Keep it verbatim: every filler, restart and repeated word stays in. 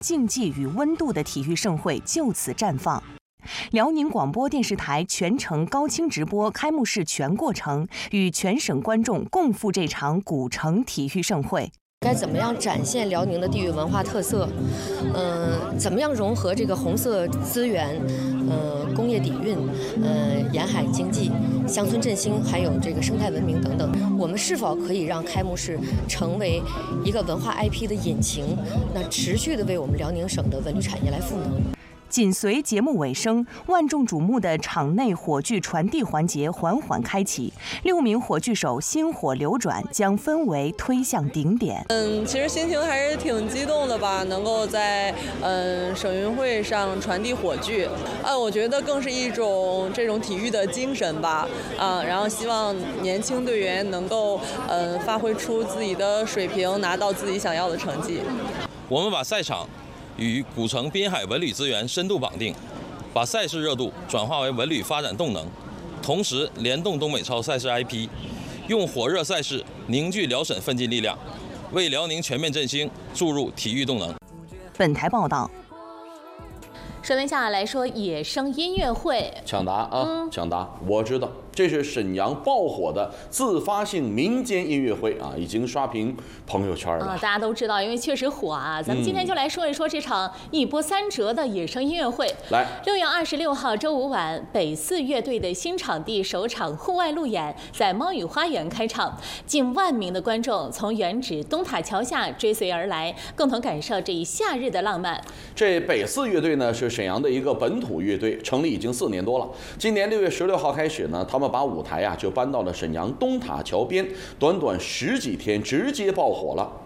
竞技与温度的体育盛会就此绽放。辽宁广播电视台全程高清直播开幕式全过程，与全省观众共赴这场古城体育盛会。 该怎么样展现辽宁的地域文化特色？嗯、呃，怎么样融合这个红色资源？呃，工业底蕴，呃，沿海经济、乡村振兴，还有这个生态文明等等，我们是否可以让开幕式成为一个文化 I P 的引擎？那持续的为我们辽宁省的文旅产业来赋能。 紧随节目尾声，万众瞩目的场内火炬传递环节缓缓开启，六名火炬手心火流转，将氛围推向顶点。 嗯，其实心情还是挺激动的吧，能够在嗯省运会上传递火炬，啊，我觉得更是一种这种体育的精神吧，啊，然后希望年轻队员能够嗯发挥出自己的水平，拿到自己想要的成绩。 我们把赛场与古城滨海文旅资源深度绑定，把赛事热度转化为文旅发展动能，同时联动东北超赛事 I P， 用火热赛事凝聚辽省奋进力量，为辽宁全面振兴注入体育动能。 本台报道。 首先下来说野生音乐会， 抢答啊， 嗯、 抢答，我知道。这是沈阳爆火的自发性民间音乐会啊，已经刷屏朋友圈了。 啊，大家都知道，因为确实火啊。咱们今天就来说一说这场一波三折的野生音乐会。 来， 六月二十六号周五晚，北四乐队的新场地首场户外路演在猫语花园开场，近万名的观众从原址东塔桥下追随而来，共同感受这一夏日的浪漫。 这北四乐队呢是沈阳的一个本土乐队，成立已经四年多了。今年六月十六号开始呢，他们把舞台啊就搬到了沈阳东塔桥边，短短十几天直接爆火了。